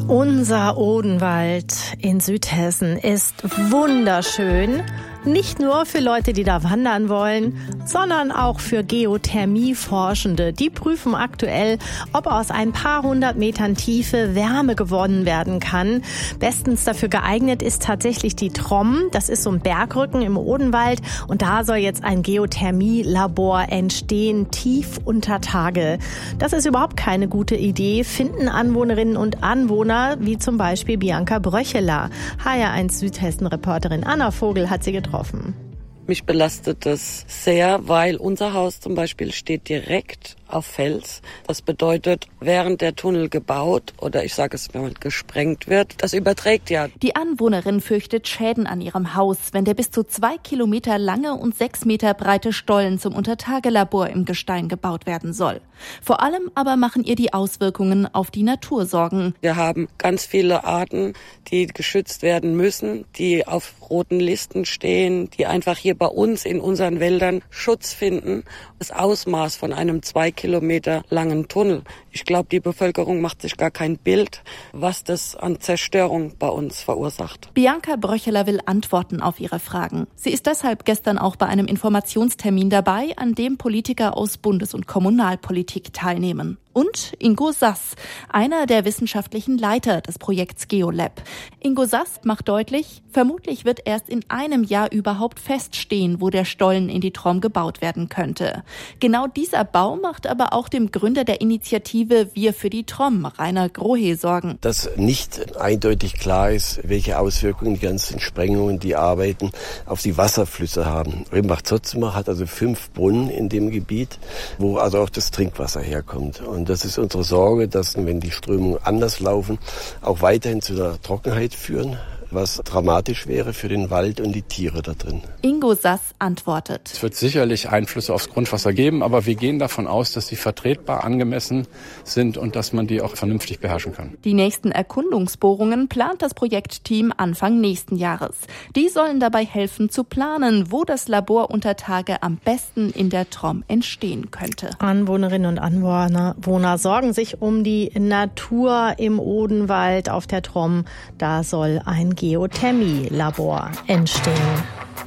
Unser Odenwald in Südhessen ist wunderschön. Nicht nur für Leute, die da wandern wollen, sondern auch für Geothermieforschende. Die prüfen aktuell, ob aus ein paar hundert Metern Tiefe Wärme gewonnen werden kann. Bestens dafür geeignet ist tatsächlich die Tromm. Das ist so ein Bergrücken im Odenwald. Und da soll jetzt ein Geothermielabor entstehen, tief unter Tage. Das ist überhaupt keine gute Idee, finden Anwohnerinnen und Anwohner, wie zum Beispiel Bianca Bröcheler. HR1 Südhessen-Reporterin Anna Vogel hat sie getroffen. Mich belastet das sehr, weil unser Haus zum Beispiel steht direkt auf Fels. Das bedeutet, während der Tunnel gebaut oder ich sage es, wenn man gesprengt wird, das überträgt ja. Die Anwohnerin fürchtet Schäden an ihrem Haus, wenn der bis zu 2 Kilometer lange und 6 Meter breite Stollen zum Untertagelabor im Gestein gebaut werden soll. Vor allem aber machen ihr die Auswirkungen auf die Natur Sorgen. Wir haben ganz viele Arten, die geschützt werden müssen, die auf roten Listen stehen, die einfach hier bei uns in unseren Wäldern Schutz finden. Das Ausmaß von einem 2 Kilometer langen Tunnel. Ich glaube, die Bevölkerung macht sich gar kein Bild, was das an Zerstörung bei uns verursacht. Bianca Bröcheler will Antworten auf ihre Fragen. Sie ist deshalb gestern auch bei einem Informationstermin dabei, an dem Politiker aus Bundes- und Kommunalpolitik teilnehmen. Und Ingo Sass, einer der wissenschaftlichen Leiter des Projekts GeoLab. Ingo Sass macht deutlich, vermutlich wird erst in einem Jahr überhaupt feststehen, wo der Stollen in die Tromm gebaut werden könnte. Genau dieser Bau macht aber auch dem Gründer der Initiative Wir für die Tromm, Rainer Grohe, Sorgen. Dass nicht eindeutig klar ist, welche Auswirkungen die ganzen Sprengungen, die Arbeiten auf die Wasserflüsse haben. Rimbach-Zotzimer hat also 5 Brunnen in dem Gebiet, wo also auch das Trinkwasser herkommt. Und das ist unsere Sorge, dass, wenn die Strömungen anders laufen, auch weiterhin zu einer Trockenheit führen, was dramatisch wäre für den Wald und die Tiere da drin. Ingo Sass antwortet. Es wird sicherlich Einflüsse aufs Grundwasser geben, aber wir gehen davon aus, dass sie vertretbar, angemessen sind und dass man die auch vernünftig beherrschen kann. Die nächsten Erkundungsbohrungen plant das Projektteam Anfang nächsten Jahres. Die sollen dabei helfen zu planen, wo das Labor unter Tage am besten in der Tromm entstehen könnte. Anwohnerinnen und Anwohner sorgen sich um die Natur im Odenwald auf der Tromm. Da soll ein Geothermielabor entstehen.